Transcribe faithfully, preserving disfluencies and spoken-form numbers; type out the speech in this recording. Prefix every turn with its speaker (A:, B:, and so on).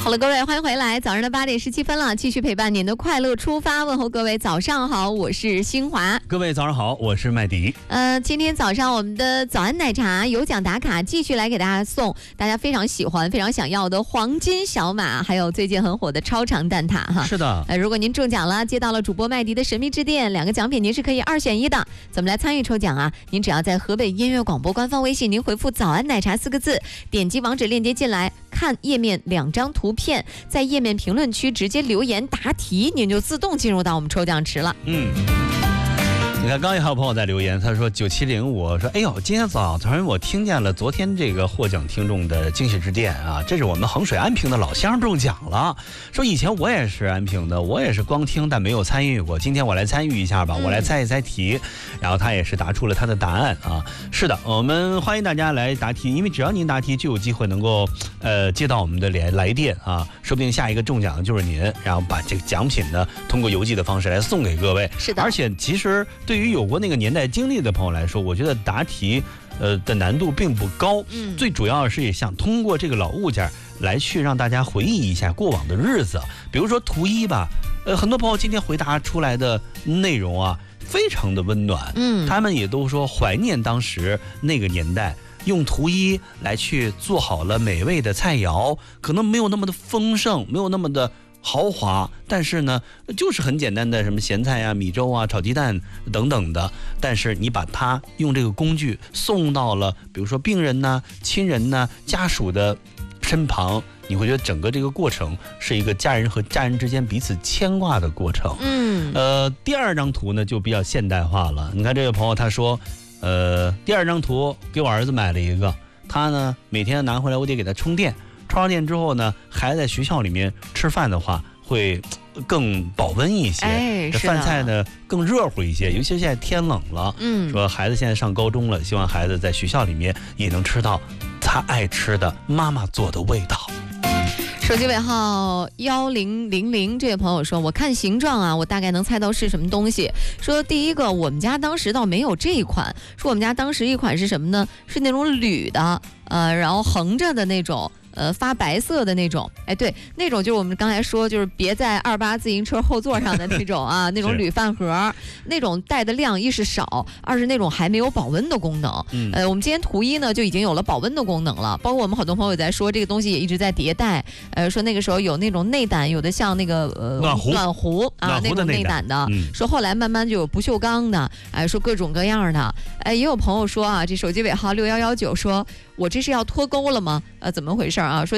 A: 好了，各位，欢迎回来。早上的八点十七分了，继续陪伴您的快乐出发。问候各位，早上好，我是新华。
B: 各位早上好，我是麦迪。
A: 呃，今天早上我们的早安奶茶有奖打卡，继续来给大家送大家非常喜欢、非常想要的黄金小马，还有最近很火的超长蛋挞哈。
B: 是的。
A: 呃，如果您中奖了，接到了主播麦迪的神秘之电，两个奖品您是可以二选一的。怎么来参与抽奖啊？您只要在河北音乐广播官方微信，您回复“早安奶茶”四个字，点击网址链接进来。看页面两张图片，在页面评论区直接留言答题，您就自动进入到我们抽奖池了。
B: 嗯，你看，刚才还有朋友在留言，他说九七零五说，哎呦，今天早晨我听见了昨天这个获奖听众的惊喜致电啊，这是我们衡水安平的老乡中奖了。说以前我也是安平的，我也是光听但没有参与过，今天我来参与一下吧，我来猜一猜题，然后他也是答出了他的答案啊。是的，我们欢迎大家来答题，因为只要您答题就有机会能够呃接到我们的来来电啊，说不定下一个中奖的就是您，然后把这个奖品呢通过邮寄的方式来送给各位。
A: 是的，
B: 而且其实对于有过那个年代经历的朋友来说，我觉得答题呃的难度并不高，嗯，最主要是想通过这个老物件来去让大家回忆一下过往的日子。比如说图一吧，呃，很多朋友今天回答出来的内容啊，非常的温暖，嗯，他们也都说怀念当时那个年代，用图一来去做好了美味的菜肴，可能没有那么的丰盛，没有那么的豪华，但是呢就是很简单的什么咸菜啊、米粥啊、炒鸡蛋等等的，但是你把它用这个工具送到了比如说病人呢、亲人呢、家属的身旁，你会觉得整个这个过程是一个家人和家人之间彼此牵挂的过程。嗯，呃，第二张图呢就比较现代化了。你看这位朋友他说，呃，第二张图给我儿子买了一个，他呢每天拿回来我得给他充电，充上电之后呢，孩子在学校里面吃饭的话会更保温一些，
A: 哎，
B: 这饭菜呢更热乎一些，尤其是现在天冷了，嗯，说孩子现在上高中了，希望孩子在学校里面也能吃到他爱吃的妈妈做的味道。
A: 手机尾号幺零零零这位朋友说，我看形状啊，我大概能猜到是什么东西。说第一个，我们家当时倒没有这一款，说我们家当时一款是什么呢？是那种铝的，呃，然后横着的那种。呃，发白色的那种，哎，对，那种就是我们刚才说，就是别在二八自行车后座上的那种啊，那种铝饭盒，那种带的量一是少，二是那种还没有保温的功能。嗯，呃，我们今天图一呢就已经有了保温的功能了，包括我们好多朋友也在说这个东西也一直在迭代，呃，说那个时候有那种内胆，有的像那个呃
B: 暖壶
A: 暖壶啊那种内胆的，嗯、说后来慢慢就有不锈钢的，哎、呃，说各种各样的，哎、呃，也有朋友说啊，这手机尾号六幺幺九说，我这是要脱钩了吗？呃，怎么回事啊？说